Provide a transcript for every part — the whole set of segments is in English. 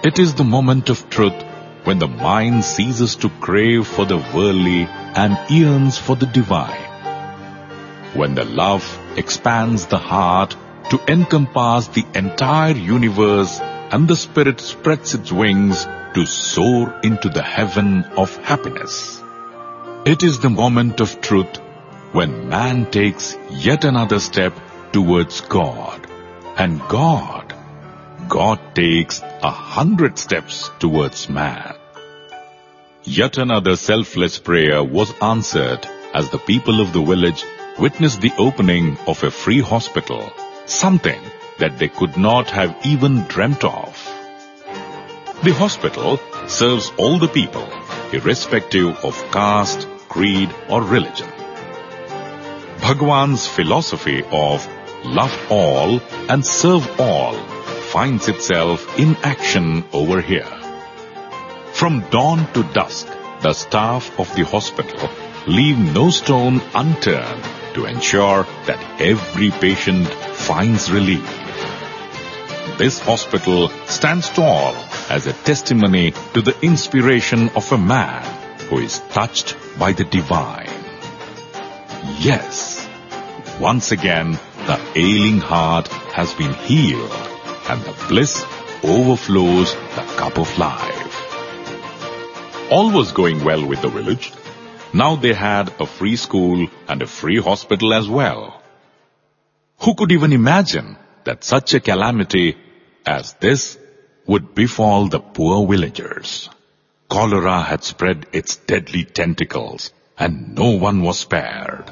It is the moment of truth when the mind ceases to crave for the worldly and yearns for the divine. When the love expands the heart to encompass the entire universe and the spirit spreads its wings to soar into the heaven of happiness. It is the moment of truth when man takes yet another step towards God, and God takes 100 steps towards man. Yet another selfless prayer was answered as the people of the village witnessed the opening of a free hospital, something that they could not have even dreamt of. The hospital serves all the people, irrespective of caste, creed or religion. Bhagwan's philosophy of love all and serve all finds itself in action over here. From dawn to dusk, the staff of the hospital leave no stone unturned to ensure that every patient finds relief. This hospital stands tall as a testimony to the inspiration of a man who is touched by the divine. Yes, once again the ailing heart has been healed and the bliss overflows the cup of life. All was going well with the village. Now they had a free school and a free hospital as well. Who could even imagine that such a calamity as this would befall the poor villagers? Cholera had spread its deadly tentacles and no one was spared.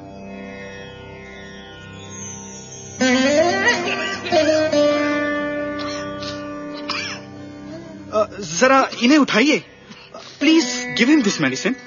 जरा इन्हें उठाइए. Please give him this medicine.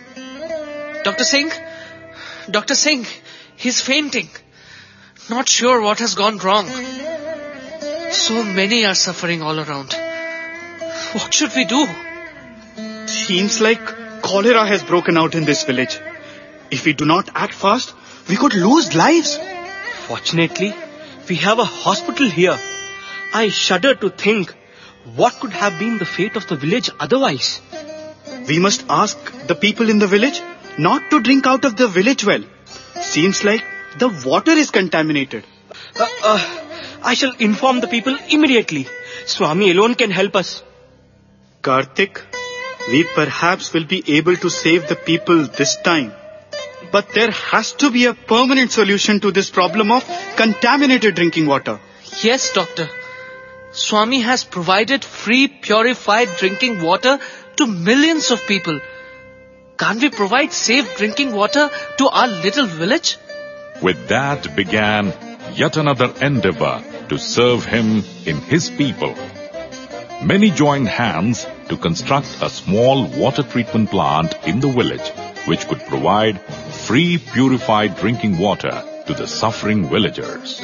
Dr. Singh, he's fainting. Not sure what has gone wrong. So many are suffering all around. What should we do? Seems like cholera has broken out in this village. If we do not act fast, we could lose lives. Fortunately, we have a hospital here. I shudder to think what could have been the fate of the village otherwise. We must ask the people in the village not to drink out of the village well. Seems like the water is contaminated. I shall inform the people immediately. Swami alone can help us. Karthik, we perhaps will be able to save the people this time. But there has to be a permanent solution to this problem of contaminated drinking water. Yes, doctor. Swami has provided free purified drinking water to millions of people. Can't we provide safe drinking water to our little village? With that began yet another endeavor to serve him in his people. Many joined hands to construct a small water treatment plant in the village, which could provide free purified drinking water to the suffering villagers.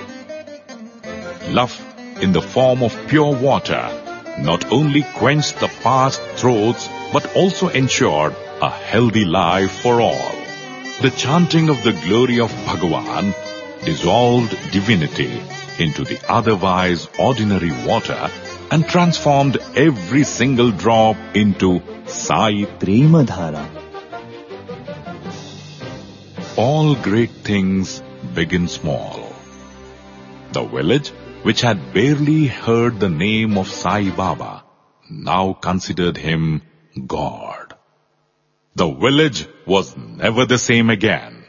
Love in the form of pure water not only quenched the parched throats but also ensured a healthy life for all. The chanting of the glory of Bhagavan dissolved divinity into the otherwise ordinary water and transformed every single drop into Sai Prema Dhara. All great things begin small. The village, which had barely heard the name of Sai Baba, now considered him God. The village was never the same again.